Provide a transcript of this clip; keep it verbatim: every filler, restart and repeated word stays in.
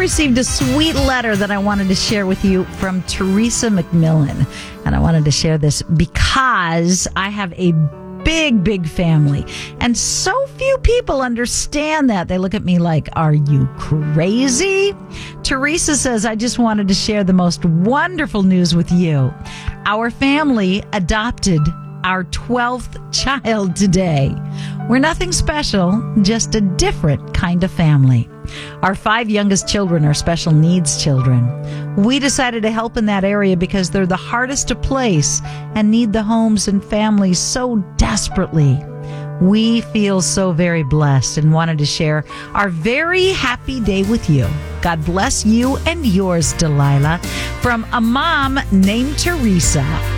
received a sweet letter that I wanted to share with you from Teresa McMillan. And I wanted to share this because I have a big, big family. And so few people understand that. They look at me like, are you crazy? Teresa says, I just wanted to share the most wonderful news with you. Our family adopted our twelfth child today. We're nothing special, just a different kind of family. Our five youngest children are special needs children. We decided to help in that area because they're the hardest to place and need the homes and families so desperately. We feel so very blessed and wanted to share our very happy day with you. God bless you and yours, Delilah, from a mom named Teresa.